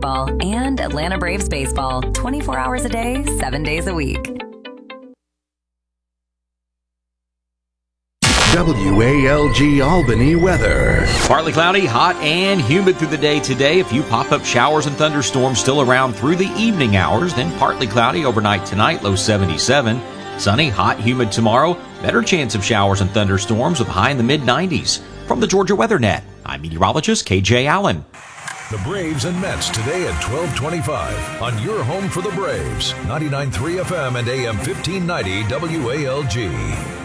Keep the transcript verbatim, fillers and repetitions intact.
basketball, and Atlanta Braves baseball twenty-four hours a day, seven days a week. W A L G Albany weather. Partly cloudy, hot, and humid through the day today. A few pop-up showers and thunderstorms still around through the evening hours. Then partly cloudy overnight tonight, low seventy-seven. Sunny, hot, humid tomorrow. Better chance of showers and thunderstorms with a high in the mid nineties. From the Georgia Weather Net, I'm meteorologist K J Allen. The Braves and Mets today at twelve twenty-five on your home for the Braves. ninety-nine point three F M and A M fifteen ninety W A L G.